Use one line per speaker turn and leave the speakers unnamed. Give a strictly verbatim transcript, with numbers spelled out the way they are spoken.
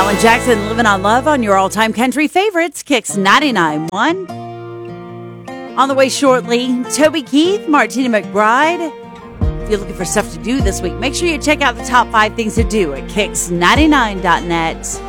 Alan Jackson, Living on Love on your all-time country favorites, Kicks ninety-nine point one. On the way shortly, Toby Keith, Martina McBride. If you're looking for stuff to do this week, make sure you check out the top five things to do at kicks ninety-nine dot net.